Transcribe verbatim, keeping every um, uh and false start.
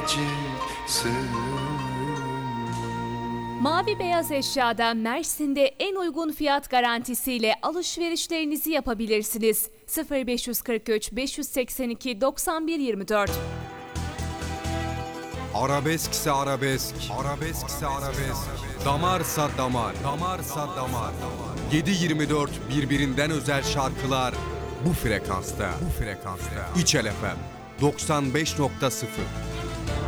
gecesi. Mavi Beyaz Eşya'da Mersin'de en uygun fiyat garantisiyle alışverişlerinizi yapabilirsiniz. sıfır beş kırk üç beş seksen iki doksan bir yirmi dört. Arabeskse arabesk, arabeskse arabesk, damarsa damar, damarsa damar. yedi yirmi dört birbirinden özel şarkılar bu frekansta, bu frekansta. İçel F M doksan beş nokta sıfır.